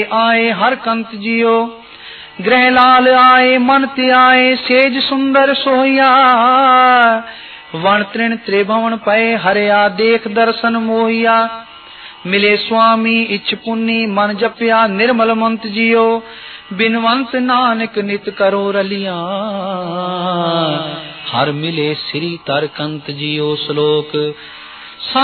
आए हर कंत जियो, ग्रह लाल आए मन त्याए, सेज सुंदर सोहिया। वण तृण त्रिभुवन पए, हरिया देख दर्शन मोहिया। मिले स्वामी इच्छ पुन्नी, मन जपिया निर्मल मंत जियो। बिनवंत नानक नित करो रलिया, हर मिले श्री तर कंत जियो। श्लोक